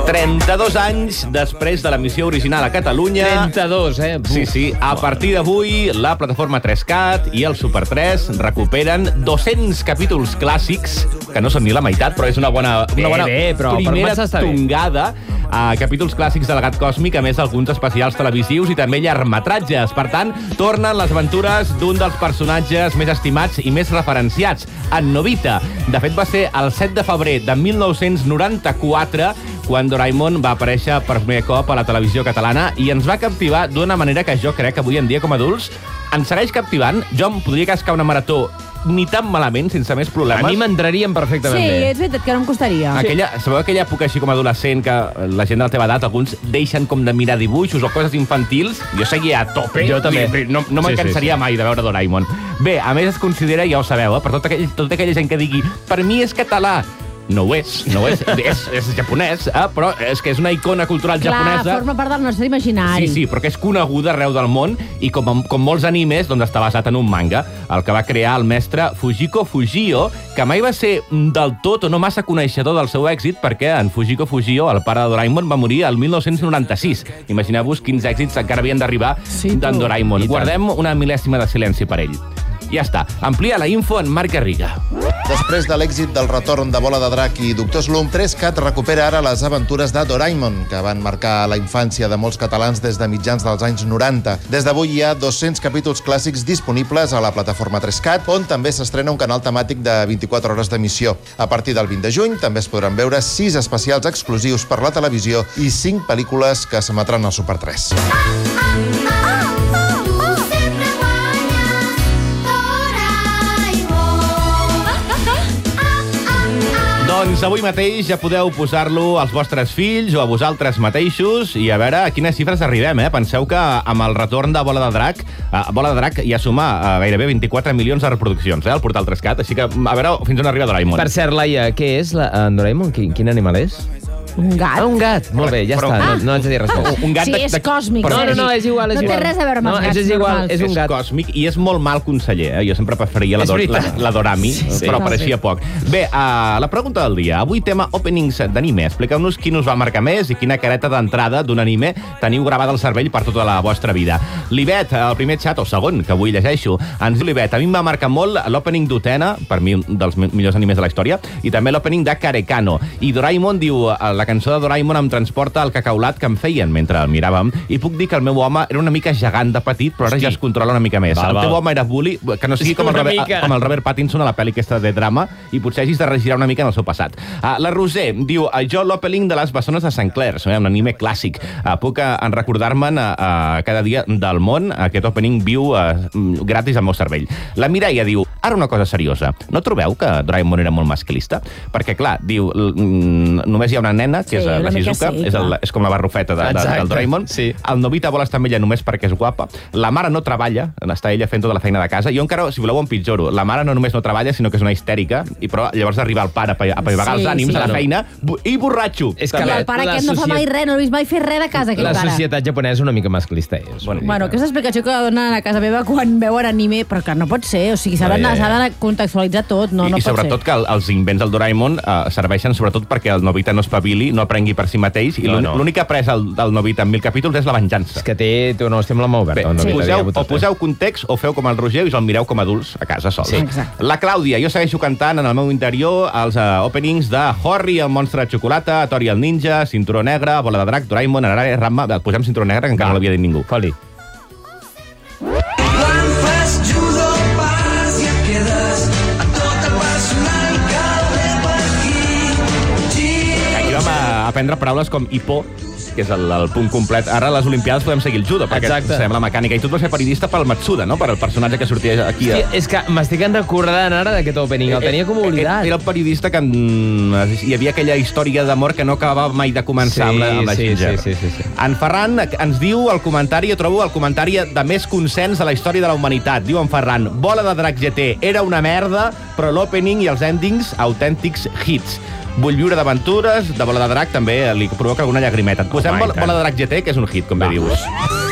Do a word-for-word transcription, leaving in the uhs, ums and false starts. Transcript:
trenta-dos anys després de l'emissió original a Catalunya. trenta-dos, eh? Buf. Sí, sí. A partir d'avui, la plataforma tres cat i el Super tres recuperen dos-cents capítols clàssics, que no són ni la meitat, però és una bona, una bona bé, però primera per tongada a capítols clàssics del Gat Còsmic, a més d'alguns especials televisius i també llargmetratges. Per tant, tornen les aventures d'un dels personatges més estimats i més referenciats, en Nobita. De fet, va ser el set de febrer de mil nou-cents noranta-quatre quan Doraemon va aparèixer per primer cop a la televisió catalana i ens va captivar d'una manera que jo crec que avui en dia, com a adults, ens segueix captivant. Jo em podria cascar una marató ni tan malament, sense més problemes. A mi m'entrarien perfectament Sí, bé. és veritat que no em costaria. Aquella, sabeu aquella època així com adolescent que la gent de la teva edat, alguns deixen com de mirar dibuixos o coses infantils? Jo seguia a tope. Jo també. No, no me'n Sí, sí, cansaria sí. mai de veure Doraemon. Bé, a més es considera, ja ho sabeu, eh, per tota aquella, tota aquella gent que digui per mi és català. No ho és, no ho és, és, és japonès, eh? Però és que és una icona cultural Clar, japonesa. forma part del nostre imaginari. Sí, sí, però que és coneguda arreu del món i com, com molts animes, doncs està basat en un manga, el que va crear el mestre Fujiko Fujio, que mai va ser del tot o no massa coneixedor del seu èxit, perquè en Fujiko Fujio, el pare de Doraemon, va morir el mil nou-cents noranta-sis. Imagineu-vos quins èxits encara havien d'arribar Sí, d'en tu. Doraemon. Guardem una mil·lèsima de silenci per ell. Ja està. Amplia la info en Marc Garriga. Després de l'èxit del retorn de Bola de Drac i Doctor Slump, tres cat recupera ara les aventures de Doraemon, que van marcar la infància de molts catalans des de mitjans dels anys noranta. Des d'avui hi ha dos-cents capítols clàssics disponibles a la plataforma tres cat, on també s'estrena un canal temàtic de vint-i-quatre hores d'emissió. A partir del vint de juny també es podran veure sis especials exclusius per la televisió i cinc pel·lícules que s'emetran al Super tres. Doncs avui mateix ja podeu posar-lo als vostres fills o a vosaltres mateixos i a veure a quines xifres arribem, eh? Penseu que amb el retorn de Bola de Drac, eh, Bola de Drac ja suma eh, gairebé vint-i-quatre milions de reproduccions, eh, al portal tres cat, així que a veure fins on arriba Doraemon. Per cert, Laia, què és la, en Doraemon? Quin, quin animal és? Un gat. Ah, un gat. Molt bé, ja Però- està. Ah. No, no haig de dir res més. Un gat Sí, de- és de- còsmic. però- No, no, no, és igual, és No té igual. res a veure amb els no, gats és igual, normals. és un És gat. còsmic i és molt mal conseller, eh? Jo sempre preferiria la, És do la, veritat. la Dorami, Sí, sí. però No, pareixia sí. poc. Bé, uh, la pregunta del dia. Avui tema openings d'anime. Expliqueu-nos quin us va marcar més i quina careta d'entrada d'un anime teniu gravada al cervell per tota la vostra vida. L'Ivet, el primer xat, o segon, que avui llegeixo, ens diu l'Ivet, a mi em va marcar molt l'opening d'Utena, per mi un dels mi- millors animes de la història, i també l'opening de Karekano. I Doraemon diu, eh, la cançó de Doraemon em transporta al cacaulat que em feien mentre el miràvem, i puc dir que el meu home era una mica gegant de petit, però ara Hosti. ja es controla una mica més. Val, el teu val. home era bully, que no sigui com el, Una Robert, mica. com el Robert Pattinson a la pel·li aquesta de drama, i potser hagis de regirar una mica en el seu passat. Uh, la Roser diu, uh, jo l'opening de les bessones de Sant Clair, eh, un anime clàssic. Uh, puc uh, en recordar-me'n uh, uh, cada dia del món, aquest opening viu uh, gratis al meu cervell. La Mireia diu, ara una cosa seriosa, no trobeu que Doraemon era molt masclista? Perquè, clar, diu, l- mm, només hi ha una nena, que Sí, és uh, la una mica Shizuka, sí, és, el, clar. és com la barrufeta de, de, Exacte, del Doraemon. sí. El Nobita vol estar amb ella només perquè és guapa. La mare no treballa, està ella fent tota la feina de casa. Jo encara, si voleu, ho empitjoro. La mare no només no treballa, sinó que és una histèrica, i però llavors arriba el pare a pa- a pagar Sí, els ànims sí. a la Bueno. feina bu- i borratxo. És que també. Però el pare La aquest no fa societat- mai res, no he vist mai fer res de casa, aquest La pare. societat japonesa una mica masclista és. Bueno, Bueno, aquesta explicació que donen a casa meva quan veuen anime, però que no pot ser, o sigui, s'ha No, ja, d'anar ja. s'ha de contextualitzar tot, no, I, no I pot sobretot ser. que el, els invents del Doraemon uh, serveixen sobretot perquè el Nobita no espavili, no aprengui per si mateix, i No, l'únic no. l'únic que ha après el, del Nobita en mil capítols és la venjança. És que té, té no, estem la mà oberta. Bé, no, sí. Nobita, poseu, ja ho tot o poseu context o feu com el Roger i us el mireu com a adults a casa sols. Sí. Exacte. La Clàudia, jo segueixo cantant en el meu interior els uh, openings de Horry, el monstre de xocolata, Tori el ninja, Cinturó negre, Bola de Drac, Doraemon, Arara, Ramma... Bé, posem Cinturó negre, que encara Va. no l'havia dit ningú. Foli. Quan fas judo pas i et quedes a tot el personal cal més per aquí. Aquí vam a aprendre paraules com hipó, que és el, el punt complet. Ara a les Olimpiades podem seguir el judo, perquè Exacte. sabem la mecànica. I tu et vas ser periodista pel Matsuda, no? Per el personatge que sortia aquí. Hòstia, és que m'estic recordant ara d'aquest opening, el tenia com oblidat. Era el periodista que en... hi havia aquella història d'amor que no acabava mai de començar amb la, amb la sí, Ginger. sí, sí, sí, sí. En Ferran ens diu el comentari, jo trobo el comentari de més consens de la història de la humanitat. Diu en Ferran, Bola de Drac G T era una merda, però l'opening i els endings, autèntics hits. Vull viure d'aventures, de Bola de Drac també li provoca alguna llagrimeta. Et posem Home, i Bola, tant. Bola de Drac G T, que és un hit, com bé Va. dius.